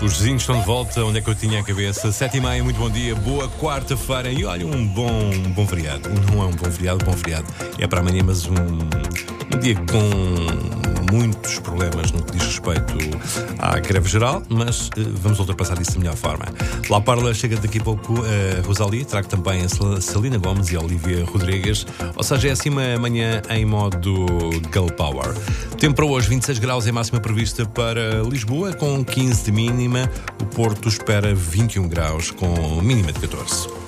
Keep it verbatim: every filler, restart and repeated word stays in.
Os vizinhos estão de volta, onde é que eu tinha a cabeça? Sete e meia, muito bom dia, boa quarta-feira. E olha, um bom, um bom feriado. Não é um bom feriado, bom feriado. É para amanhã, mas um, um dia com muitos problemas no que diz respeito à greve geral, mas uh, vamos ultrapassar isso da melhor forma. Lá Parla chega daqui a pouco a uh, Rosalie, trago também a Celina Gomes e a Olivia Rodrigues, ou seja, é assim uma manhã em modo Girl Power. Tempo para hoje, vinte e seis graus é a máxima prevista para Lisboa, com quinze de mínima. O Porto espera vinte e um graus, com mínima de catorze.